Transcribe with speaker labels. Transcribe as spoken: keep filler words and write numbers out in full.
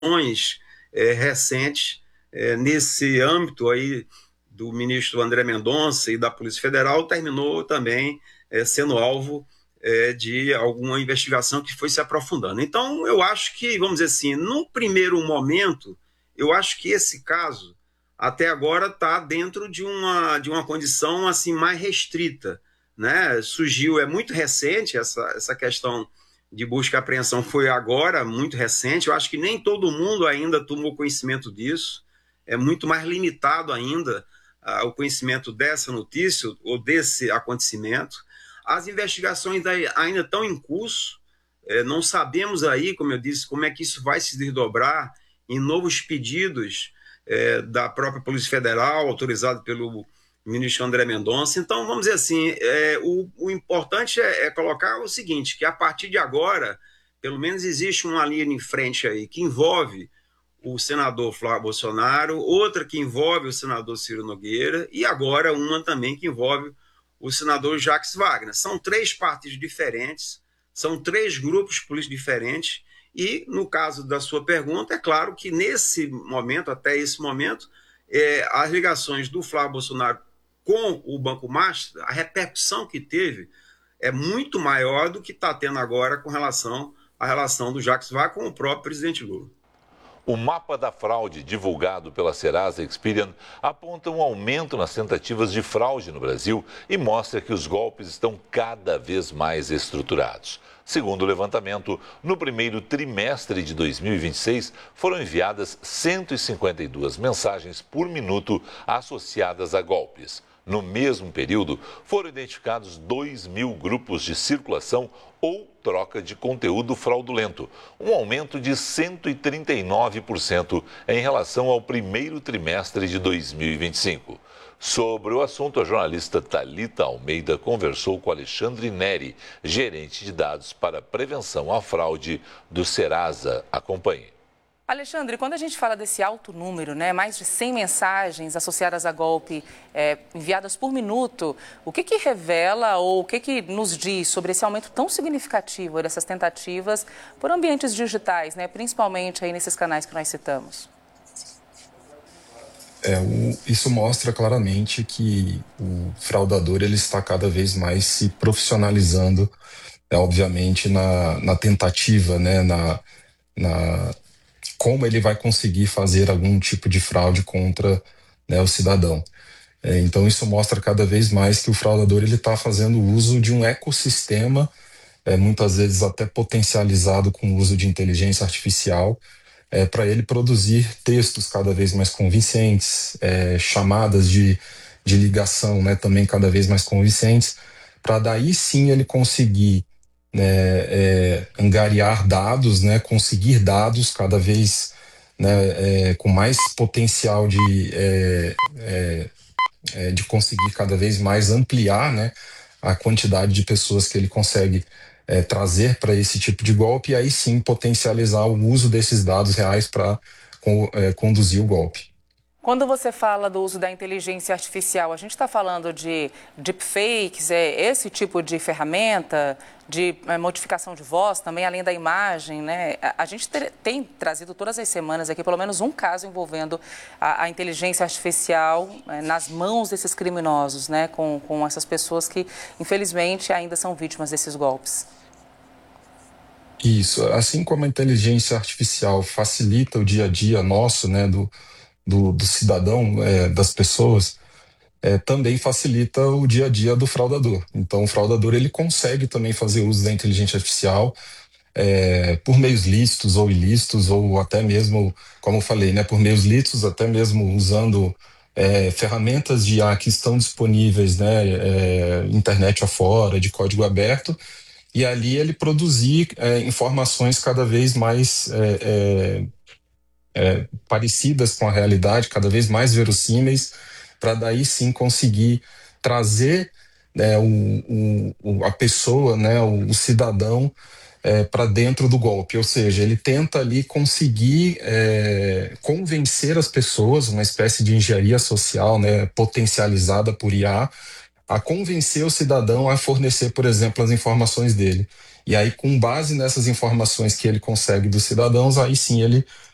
Speaker 1: é, recentes é, nesse âmbito aí do ministro André Mendonça e da Polícia Federal, terminou também é, sendo alvo é, de alguma investigação que foi se aprofundando. Então, eu acho que, vamos dizer assim, no primeiro momento, eu acho que esse caso, até agora, está dentro de uma, de uma condição assim mais restrita, né? Surgiu, é muito recente essa, essa questão de busca e apreensão, foi agora, muito recente. Eu acho que nem todo mundo ainda tomou conhecimento disso, é muito mais limitado ainda uh, o conhecimento dessa notícia ou desse acontecimento. As investigações ainda estão em curso, é, não sabemos aí, como eu disse, como é que isso vai se desdobrar em novos pedidos é, da própria Polícia Federal, autorizado pelo ministro André Mendonça. Então, vamos dizer assim, é, o, o importante é, é colocar o seguinte, que a partir de agora, pelo menos existe uma linha em frente aí que envolve o senador Flávio Bolsonaro, outra que envolve o senador Ciro Nogueira e agora uma também que envolve o senador Jacques Wagner. São três partidos diferentes, são três grupos políticos diferentes e, no caso da sua pergunta, é claro que nesse momento, até esse momento, é, as ligações do Flávio Bolsonaro com o Banco Master, a repercussão que teve é muito maior do que está tendo agora com relação à relação do Jacques Wagner com o próprio presidente Lula.
Speaker 2: O mapa da fraude divulgado pela Serasa Experian aponta um aumento nas tentativas de fraude no Brasil e mostra que os golpes estão cada vez mais estruturados. Segundo o levantamento, no primeiro trimestre de dois mil e vinte e seis, foram enviadas cento e cinquenta e duas mensagens por minuto associadas a golpes. No mesmo período, foram identificados dois mil grupos de circulação ou troca de conteúdo fraudulento, um aumento de cento e trinta e nove por cento em relação ao primeiro trimestre de dois mil e vinte e cinco. Sobre o assunto, a jornalista Thalita Almeida conversou com Alexandre Neri, gerente de dados para a prevenção à fraude do Serasa. Acompanhe.
Speaker 3: Alexandre, quando a gente fala desse alto número, né, mais de cem mensagens associadas a golpe é, enviadas por minuto, o que que revela ou o que que nos diz sobre esse aumento tão significativo dessas tentativas por ambientes digitais, né, principalmente aí nesses canais que nós citamos?
Speaker 4: É, o, isso mostra claramente que o fraudador ele está cada vez mais se profissionalizando, é, obviamente, na, na tentativa, né, na... na como ele vai conseguir fazer algum tipo de fraude contra, né, o cidadão. É, então isso mostra cada vez mais que o fraudador ele está fazendo uso de um ecossistema, é, muitas vezes até potencializado com o uso de inteligência artificial, é, para ele produzir textos cada vez mais convincentes, é, chamadas de, de ligação, né, também cada vez mais convincentes, para daí sim ele conseguir né, é, angariar dados, né, conseguir dados cada vez né, é, com mais potencial de, é, é, é, de conseguir cada vez mais ampliar né, a quantidade de pessoas que ele consegue é, trazer para esse tipo de golpe e aí sim potencializar o uso desses dados reais para é, conduzir o golpe.
Speaker 3: Quando você fala do uso da inteligência artificial, a gente está falando de deepfakes, é esse tipo de ferramenta, de é, modificação de voz, também além da imagem, né? A, a gente ter, tem trazido todas as semanas aqui pelo menos um caso envolvendo a, a inteligência artificial é, nas mãos desses criminosos, né? Com, com essas pessoas que, infelizmente, ainda são vítimas desses golpes.
Speaker 4: Isso, assim como a inteligência artificial facilita o dia a dia nosso, né, do Do, do cidadão, é, das pessoas, é, também facilita o dia a dia do fraudador. Então, o fraudador ele consegue também fazer uso da inteligência artificial é, por meios lícitos ou ilícitos, ou até mesmo, como eu falei, né, por meios lícitos, até mesmo usando é, ferramentas de I A que estão disponíveis, né, é, internet afora, de código aberto, e ali ele produzir é, informações cada vez mais é, é, É, parecidas com a realidade, cada vez mais verossímeis, para daí sim conseguir trazer né, o, o, a pessoa, né, o, o cidadão, é, para dentro do golpe. Ou seja, ele tenta ali conseguir é, convencer as pessoas, uma espécie de engenharia social né, potencializada por I A, a convencer o cidadão a fornecer, por exemplo, as informações dele. E aí, com base nessas informações que ele consegue dos cidadãos, aí sim ele